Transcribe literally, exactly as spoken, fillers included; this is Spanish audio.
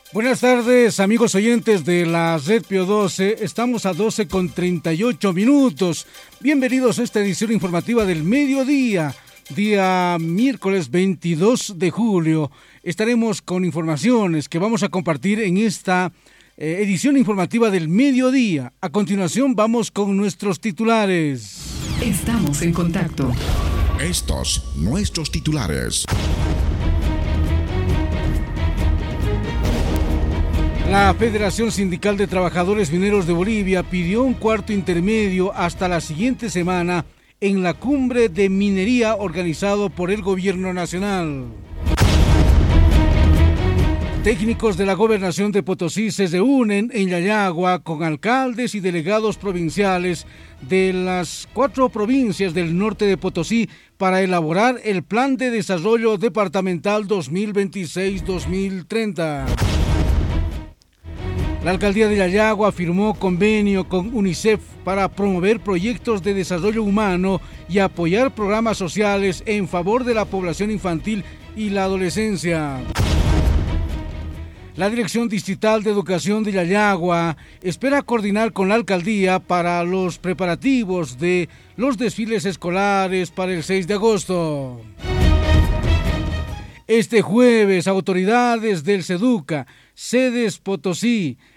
Buenas tardes, amigos oyentes de la Red Pío doce. Estamos a doce con treinta y ocho minutos. Bienvenidos a esta edición informativa del mediodía, día miércoles veintidós de julio. Estaremos con informaciones que vamos a compartir en esta eh, edición informativa del mediodía. A continuación vamos con nuestros titulares. Estamos en contacto. Estos nuestros titulares. La Federación Sindical de Trabajadores Mineros de Bolivia pidió un cuarto intermedio hasta la siguiente semana en la cumbre de minería organizado por el Gobierno Nacional. Técnicos de la Gobernación de Potosí se reúnen en Yayagua con alcaldes y delegados provinciales de las cuatro provincias del norte de Potosí para elaborar el Plan de Desarrollo Departamental dos mil veintiséis a dos mil treinta. La alcaldía de Yayagua firmó convenio con UNICEF para promover proyectos de desarrollo humano y apoyar programas sociales en favor de la población infantil y la adolescencia. La Dirección Distrital de Educación de Yayagua espera coordinar con la alcaldía para los preparativos de los desfiles escolares para el seis de agosto. Este jueves, autoridades del SEDUCA, Sedes Potosí,